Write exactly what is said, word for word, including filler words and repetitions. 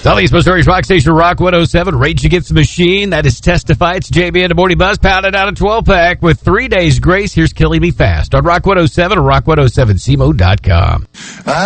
Southeast Missouri's Rock Station, Rock one oh seven. Rage Against the Machine. That is Testify. It's J B and the Morning Buzz, pounded out a twelve-pack with three days grace. Here's Killing Me Fast on Rock one oh seven and rock one oh seven C M O dot com.